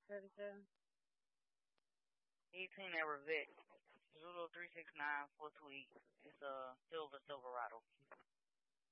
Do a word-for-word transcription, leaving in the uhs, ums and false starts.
thirty-seven. eighteen at Revette. Zulu three six nine four two eight. It's a silver Silverado.